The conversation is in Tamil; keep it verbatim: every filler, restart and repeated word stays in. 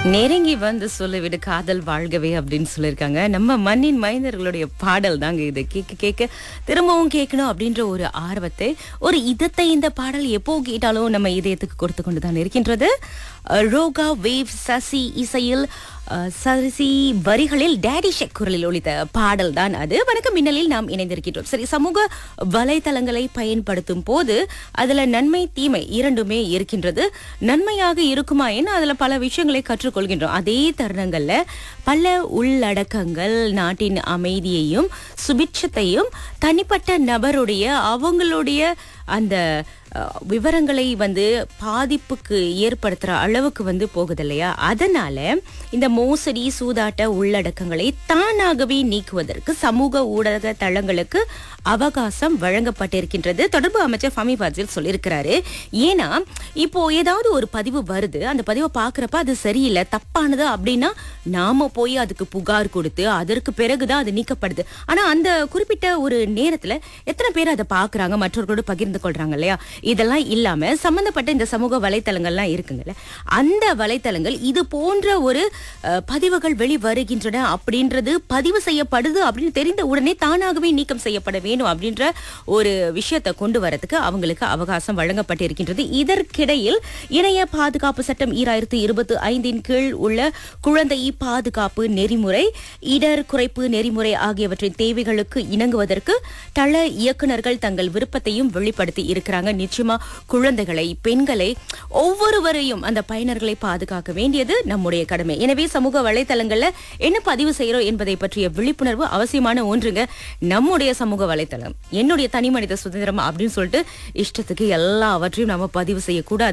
நெருங்கி வந்து சொல்லிவிடு காதல் வாழ்கவே அப்படின்னு சொல்லியிருக்காங்க. நம்ம மண்ணின் மைந்தர்களுடைய பாடல் தாங்க இது. கேட்க கேட்க திரும்பவும் கேட்கணும் அப்படின்ற ஒரு ஆர்வத்தை, ஒரு இதத்தை இந்த பாடல் எப்போ கேட்டாலும் நம்ம இதயத்துக்கு கொடுத்து கொண்டு தான் இருக்கின்றது. அஹ், ரோகா வேவ் சசி இசையில் அஹ், சசி வரிகளில் டேடி ஷெக் குரலில் ஒலித்த பாடல் தான் அது. வணக்கம் மின்னலில் நாம் இணைந்திருக்கின்றோம். சரி, சமூக வலைத்தளங்களை பயன்படுத்தும் போது அதுல நன்மை தீமை இரண்டுமே இருக்கின்றது. நன்மையாக இருக்குமா என்ன, அதுல பல விஷயங்களை கற்றுக்கொள்கின்றோம். அதே தருணங்கள்ல பல உள்ளடக்கங்கள் நாட்டின் அமைதியையும் சுபிட்சத்தையும் தனிப்பட்ட நபருடைய அவங்களுடைய அந்த அஹ், விவரங்களை வந்து பாதிப்புக்கு ஏற்படுத்துற அளவுக்கு வந்து போகுது இல்லையா? அதனால இந்த மோசடி சூதாட்ட உள்ளடக்கங்களை தானாகவே நீக்குவதற்கு சமூக ஊடக தளங்களுக்கு அவகாசம் வழங்கப்பட்டிருக்கின்றது. தொடர்பு அமைச்சர் ஃபமி பாசில் சொல்லியிருக்கிறாரு. ஏன்னா இப்போ ஏதாவது ஒரு பதிவு வருது, அந்த பதிவை பார்க்கறப்ப அது சரியில்லை தப்பானது அப்படின்னா நாம போய் அதுக்கு புகார் கொடுத்து அதற்கு பிறகுதான் அது நீக்கப்படுது. ஆனா அந்த குறிப்பிட்ட ஒரு நேரத்துல எத்தனை பேர் அதை பாக்குறாங்க, மற்றவர்களோடு பகிர்ந்து கொள்றாங்க இல்லையா? இதெல்லாம் இல்லாம சம்பந்தப்பட்ட இந்த சமூக வலைத்தளங்கள்லாம் இருக்குங்கல்ல, அந்த வலைத்தளங்கள் இது போன்ற ஒரு அஹ், பதிவுகள் வெளி வருகின்றன அப்படின்றது பதிவு செய்யப்படுது அப்படின்னு தெரிந்த உடனே தானாகவே நீக்கம் செய்யப்பட வேண்டும் அப்படின்ற ஒரு விஷயத்தை கொண்டு வரதுக்கு அவங்களுக்கு அவகாசம் வழங்கப்பட்டிருக்கின்றது. இதற்கிடையில் இணைய பாதுகாப்பு சட்டம் ஈராயிரத்து இருபத்தி ஐந்தின் கீழ் உள்ள குழந்தை பாதுகாப்பு நெறிமுறை, இடர் குறைப்பு நெறிமுறை ஆகியவற்றின் தேவைகளுக்கு இணங்குவதற்கு தள இயக்குனர்கள் தங்கள் விருப்பத்தையும் வெளிப்படுத்தி இருக்கிறாங்க. நிச்சயமா குழந்தைகளை, பெண்களை, ஒவ்வொருவரையும் அந்த பயனர்களை பாதுகாக்க வேண்டியது நம்முடைய கடமை. எனவே சமூக வலைத்தளங்கள்ல என்ன பதிவு செய்யறோம் என்பதை பற்றிய விழிப்புணர்வு அவசியமான ஒன்றுங்க. நம்முடைய சமூக வலைத்தளம் என்னுடைய தனி மனித சுதந்திரம் அப்படின்னு சொல்லிட்டு இஷ்டத்துக்கு எல்லாவற்றையும் நம்ம பதிவு செய்யக்கூடாது.